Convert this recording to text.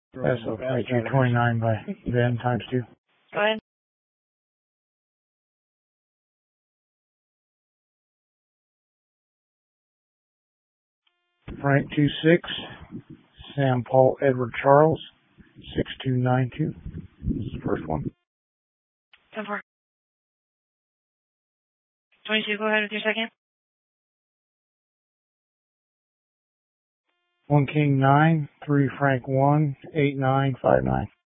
That's a right 229 by then times 2. Go ahead. Frank 26, Sam Paul Edward Charles 6292. This is the first one. 10-4. 22, go ahead with your second. 1 King 9, 3 Frank 1, 8959.